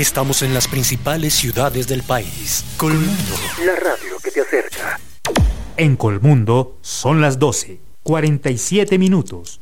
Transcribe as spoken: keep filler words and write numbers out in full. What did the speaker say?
Estamos en las principales ciudades del país. Colmundo, la radio que te acerca. En Colmundo son las doce, cuarenta y siete minutos.